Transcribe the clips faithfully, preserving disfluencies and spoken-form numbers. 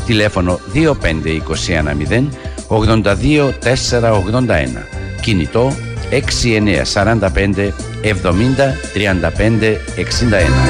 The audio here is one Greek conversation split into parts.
τηλέφωνο δύο πέντε είκοσι ένα μηδέν ογδόντα δύο τετρακόσια ογδόντα ένα, κινητό έξι εννιά τέσσερα πέντε εβδομήντα τριάντα πέντε εξήντα ένα.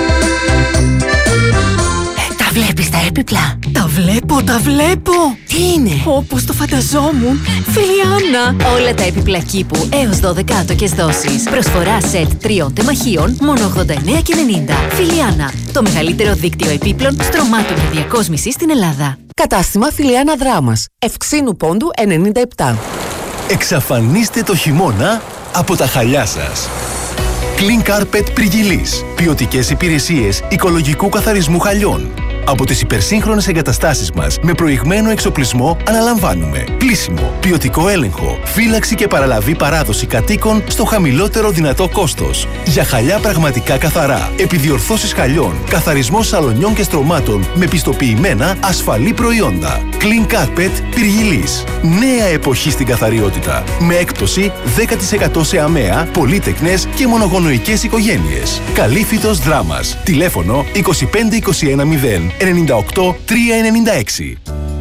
Τα βλέπεις τα έπιπλα? Τα βλέπω, τα βλέπω! Τι είναι? Όπως το φανταζόμουν! Φιλιάνα! Όλα τα έπιπλα κήπου έως δώδεκα άτοκες δόσεις. Προσφορά σετ τριών τεμαχίων, μόνο ογδόντα εννέα και ενενήντα. Φιλιάνα, το μεγαλύτερο δίκτυο επίπλων στρωμάτων και διακόσμησης στην Ελλάδα. Κατάστημα Φιλιάνα Δράμας, Ευξήνου Πόντου ενενήντα επτά. Εξαφανίστε το χειμώνα από τα χαλιά σας. Clean Carpet Πριγυλής. Ποιοτικές υπηρεσίες οικολογικού καθαρισμού χαλιών. Από τις υπερσύγχρονες εγκαταστάσεις μας με προηγμένο εξοπλισμό αναλαμβάνουμε πλύσιμο, ποιοτικό έλεγχο, φύλαξη και παραλαβή παράδοση κατοίκων στο χαμηλότερο δυνατό κόστος. Για χαλιά πραγματικά καθαρά, επιδιορθώσεις χαλιών, καθαρισμό σαλονιών και στρωμάτων με πιστοποιημένα ασφαλή προϊόντα. Clean Carpet Πυργιλής. Νέα εποχή στην καθαριότητα. Με έκπτωση δέκα τοις εκατό σε αμαία, πολύτεκνες και μονογονοϊκές οικογένειες. Καλύφιτος Δράμας. Τηλέφωνο είκοσι πέντε είκοσι ένα μηδέν ενενήντα οκτώ τριακόσια ενενήντα έξι.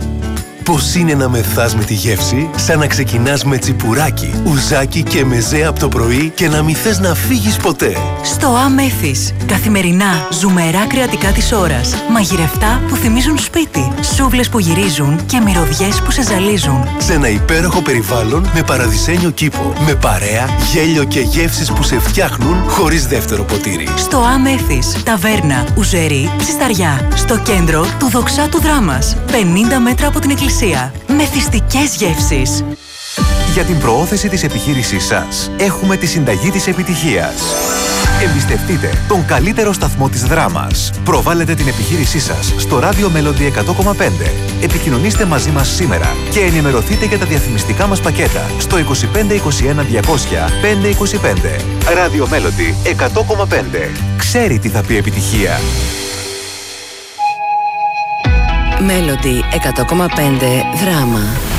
Πώς είναι να μεθάς με τη γεύση, σαν να ξεκινάς με τσιπουράκι, ουζάκι και μεζέ από το πρωί και να μη θες να φύγεις ποτέ. Στο Αμέφης. Καθημερινά, ζουμερά κρεατικά της ώρας. Μαγειρευτά που θυμίζουν σπίτι. Σούβλες που γυρίζουν και μυρωδιές που σε ζαλίζουν. Σε ένα υπέροχο περιβάλλον με παραδεισένιο κήπο. Με παρέα, γέλιο και γεύσεις που σε φτιάχνουν χωρίς δεύτερο ποτήρι. Στο Αμέφης. Ταβέρνα, Ουζερή, Ψισταριά. Στο κέντρο του Δοξάτου Δράμας. πενήντα μέτρα από την εκκλησία. Μεθυστικές γεύσεις. Για την προώθηση της επιχείρησής σας, έχουμε τη συνταγή της επιτυχίας. Εμπιστευτείτε τον καλύτερο σταθμό της Δράμας. Προβάλλετε την επιχείρησή σας στο Radio Melody εκατό κόμμα πέντε. Επικοινωνήστε μαζί μας σήμερα και ενημερωθείτε για τα διαφημιστικά μας πακέτα στο είκοσι πέντε είκοσι ένα διακόσια πεντακόσια είκοσι πέντε. Radio Melody εκατό κόμμα πέντε. Ξέρει τι θα πει επιτυχία. Melody εκατό κόμμα πέντε Δράμα.